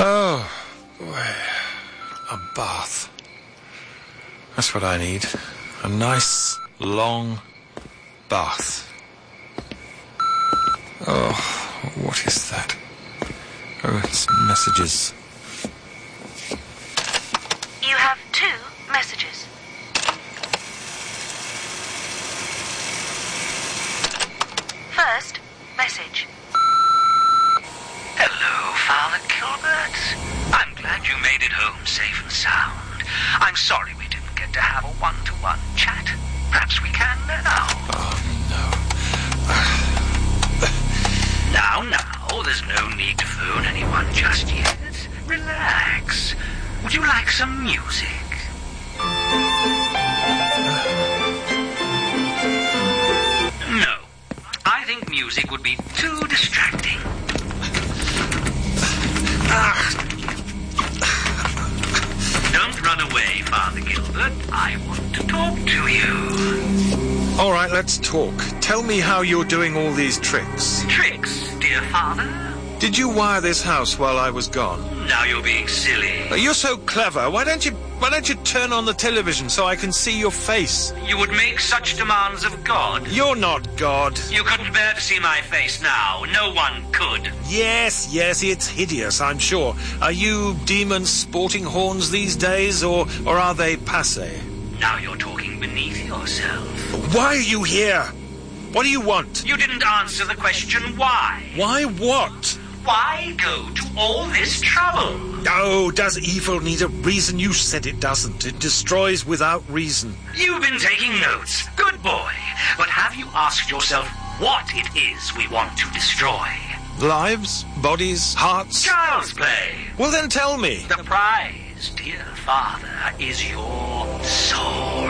Oh, boy. A bath. That's what I need. A nice, long bath. Oh, what is that? Oh, it's messages. You have 2 messages. First message. Hello, Father Gilbert. I'm glad you made it home safe and sound. I'm sorry we didn't get to have a one-to-one chat. Perhaps we can now. Oh, no. Now, there's no need to phone anyone just yet. Relax. Would you like some music? No. I think music would be too distracting. Don't run away, Father Gilbert. I want to talk to you. All right, let's talk. Tell me how you're doing all these tricks. Tricks, dear Father? Did you wire this house while I was gone? Now you're being silly. You're so clever. Why don't you turn on the television so I can see your face? You would make such demands of God? You're not God. You couldn't bear to see my face now. No one could. Yes, it's hideous, I'm sure. Are you demons sporting horns these days, or are they passé? Now you're talking beneath yourself. Why are you here? What do you want? You didn't answer the question why. Why what? Why go to all this trouble? Oh, does evil need a reason? You said it doesn't. It destroys without reason. You've been taking notes. Good boy. But have you asked yourself what it is we want to destroy? Lives, bodies, hearts. Child's play. Well, then tell me. The prize, dear Father, is your soul.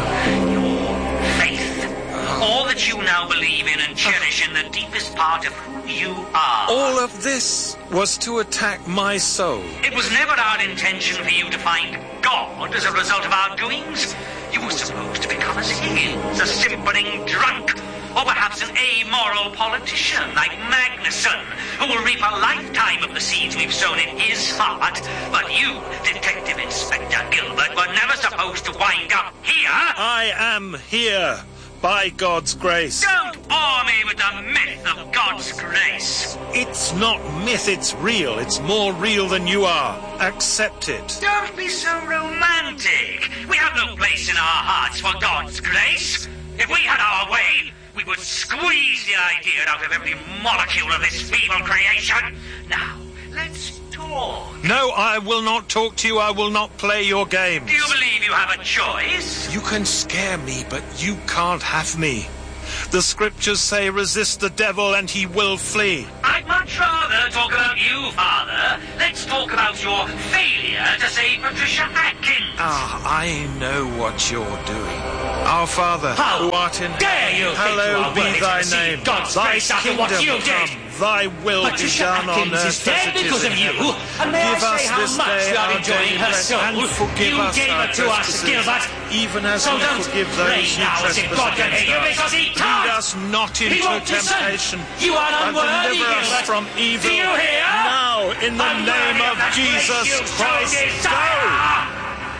Your faith. All that you now believe in and cherish in the deepest part of who you are. All of this was to attack my soul. It was never our intention for you to find God as a result of our doings. You were supposed to become as Higgins, a simpering drunk, or perhaps an amoral politician like Magnuson, who will reap a lifetime of the seeds we've sown in his heart. But you, Detective Inspector Gilbert, were never supposed to wind up here. I am here. By God's grace. Don't bore me with the myth of God's grace. It's not myth, it's real. It's more real than you are. Accept it. Don't be so romantic. We have no place in our hearts for God's grace. If we had our way, we would squeeze the idea out of every molecule of this feeble creation. Now, let's talk. No, I will not talk to you. I will not play your games. Do you believe you have a choice? You can scare me, but you can't have me. The scriptures say resist the devil and he will flee. I'd much rather talk about you, Father. Let's talk about your failure to save Patricia Atkins. I know what you're doing. Our Father, How who art in dare heaven, you think you hallowed are be worthy to thy receive name. God's Thy grace after kingdom what you did. come. Thy will Patricia be done on Atkins earth is dead as it because is of in you. heaven. And may Give I us say how this much day we are our enjoying daily her bread, soul. and forgive You us gave our her to us, trespasses, Gilbert. even as So we don't forgive pray those who now as if trespass God can against hear you, us. because he can't. Lead us not He into won't listen. temptation, You are but unworthy, deliver us Gilbert. from evil. Do you hear? Now, in the Unworthy name of the grace Jesus you so Christ, desire.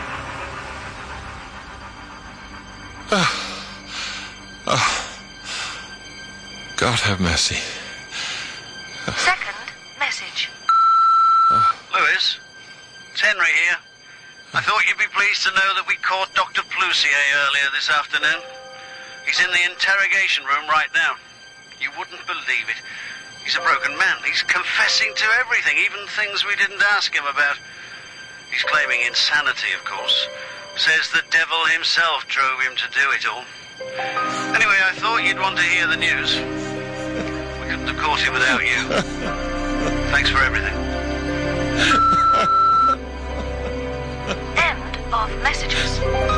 God have mercy. Second message. Lewis, it's Henry here. I thought you'd be pleased to know that we caught Dr. Plusier earlier this afternoon. He's in the interrogation room right now. You wouldn't believe it. He's a broken man. He's confessing to everything, even things we didn't ask him about. He's claiming insanity, of course. Says the devil himself drove him to do it all. Anyway, I thought you'd want to hear the news. We couldn't have caught him without you. Thanks for everything. End of messages.